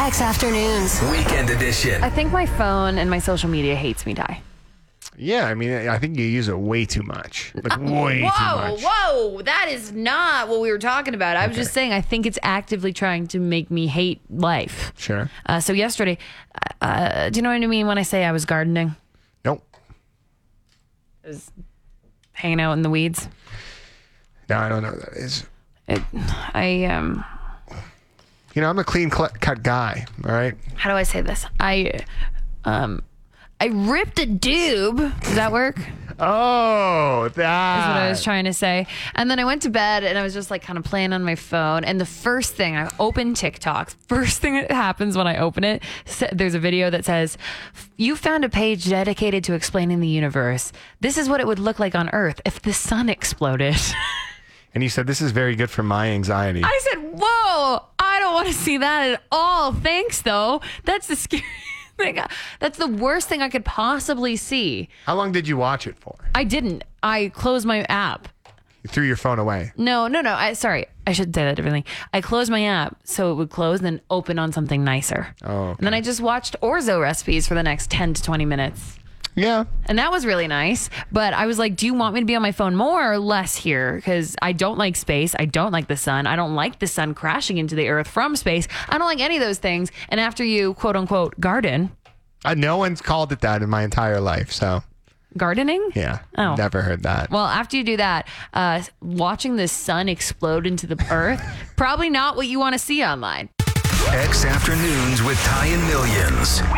X Afternoons. Weekend edition. I think my phone and my social media hates me, Ty. Yeah, I mean, I think you use it way too much. Like, way too much. Whoa, that is not what we were talking about. I was just saying I think it's actively trying to make me hate life. Sure. So yesterday, do you know what I mean when I say I was gardening? Nope. I was hanging out in the weeds. No, I don't know what that is. You know, I'm a clean cut guy, all right? How do I say this? I ripped a doob. Does that work? Oh, that That's what I was trying to say. And then I went to bed and I was just like kind of playing on my phone. And the first thing, I open TikTok. First thing that happens when I open it, there's a video that says, "You found a page dedicated to explaining the universe. This is what it would look like on Earth if the sun exploded." And you said, this is very good for my anxiety. I said, whoa, I don't want to see that at all. Thanks, though. That's the scary thing. That's the worst thing I could possibly see. How long did you watch it for? I didn't. I closed my app. You threw your phone away. No. Sorry. I should say that differently. I closed my app so it would close and then open on something nicer. Oh, okay. And then I just watched orzo recipes for the next 10 to 20 minutes. Yeah. And that was really nice. But I was like, do you want me to be on my phone more or less here? Because I don't like space. I don't like the sun. I don't like the sun crashing into the earth from space. I don't like any of those things. And after you, quote unquote, garden. No one's called it that in my entire life, so. Gardening? Yeah. Oh. Never heard that. Well, after you do that, watching the sun explode into the earth, probably not what you want to see online. X Afternoons with Ty and Millions.